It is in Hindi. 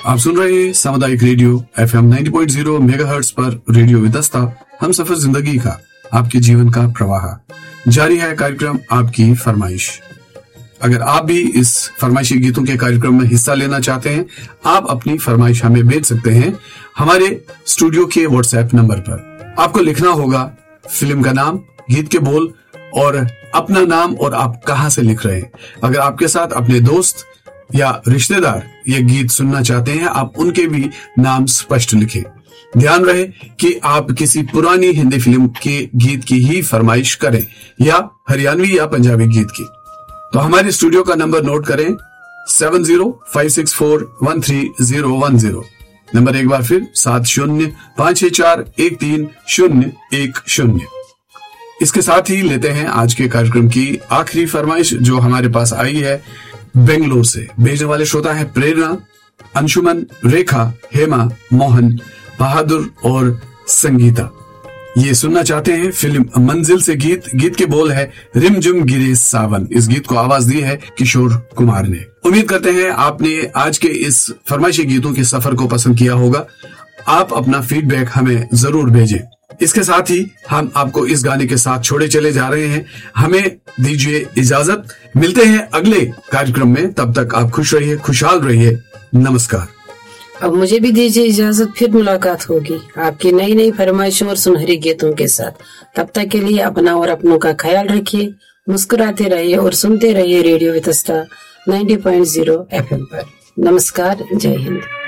आप सुन रहे हैं सामुदायिक रेडियो FM 90.0 मेगाहर्ट्ज पर रेडियो विदस्ता। हम सफर जिंदगी का, आपके जीवन का प्रवाह। जारी है कार्यक्रम आपकी फरमाइश। अगर आप भी इस फरमाइशी गीतों के कार्यक्रम में हिस्सा लेना चाहते हैं, आप अपनी फरमाइश हमें भेज सकते हैं हमारे स्टूडियो के व्हाट्सएप नंबर पर। आपको लिखना होगा फिल्म का नाम, गीत के बोल और अपना नाम और आप कहां से लिख रहे हैं। अगर आपके साथ अपने दोस्त या रिश्तेदार ये गीत सुनना चाहते हैं, आप उनके भी नाम स्पष्ट लिखें। ध्यान रहे कि आप किसी पुरानी हिंदी फिल्म के गीत की ही फरमाइश करें या हरियाणवी या पंजाबी गीत की। तो हमारे स्टूडियो का नंबर नोट करें 7056413010। नंबर एक बार फिर 7056413010। इसके साथ ही लेते हैं आज के कार्यक्रम की आखिरी फरमाइश जो हमारे पास आई है बेंगलोर से। भेजने वाले श्रोता है प्रेरणा, अंशुमन, रेखा, हेमा, मोहन, बहादुर और संगीता। ये सुनना चाहते हैं फिल्म मंजिल से गीत के बोल है रिमझिम गिरे सावन। इस गीत को आवाज दी है किशोर कुमार ने। उम्मीद करते हैं आपने आज के इस फरमाइशी गीतों के सफर को पसंद किया होगा। आप अपना फीडबैक हमें जरूर भेजें। इसके साथ ही हम आपको इस गाने के साथ छोड़े चले जा रहे हैं। हमें दीजिए इजाजत। मिलते हैं अगले कार्यक्रम में। तब तक आप खुश रहिए, खुशहाल रहिए। नमस्कार। अब मुझे भी दीजिए इजाजत। फिर मुलाकात होगी आपकी नई नई फरमाइशों और सुनहरी गीतों के साथ। तब तक के लिए अपना और अपनों का ख्याल रखिए, मुस्कुराते रहिए और सुनते रहिए रेडियो विदस्ता 90.0 FM पर। नमस्कार, जय हिंद।